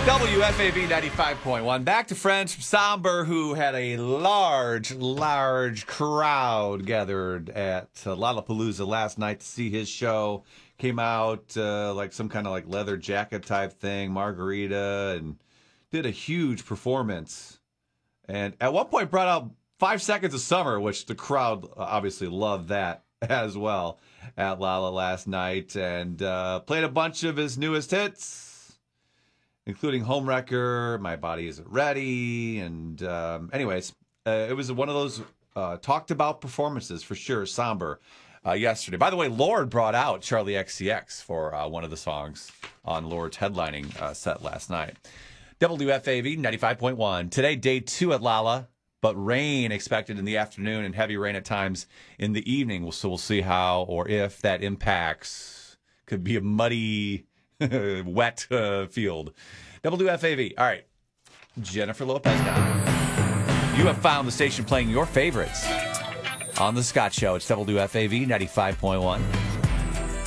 WFAB 95.1. Back to friends from Somber who had a large crowd gathered at Lollapalooza last night to see his show. Came out like some kind of like leather jacket type thing, margarita, and did a huge performance. And at one point brought out 5 Seconds of Summer, which the crowd obviously loved that as well at Lolla last night. And played a bunch of his newest hits, including Homewrecker, My Body Isn't Ready. And anyways, it was one of those talked about performances for sure, Somber, yesterday. By the way, Lorde brought out Charlie XCX for one of the songs on Lorde's headlining set last night. WFAV 95.1. Today, day 2 at Lolla, but rain expected in the afternoon and heavy rain at times in the evening. So we'll see how or if that impacts. Could be a muddy, wet field. WFAV. All right. Jennifer Lopez now. You have found the station playing your favorites on The Scott Show. It's WFAV 95.1.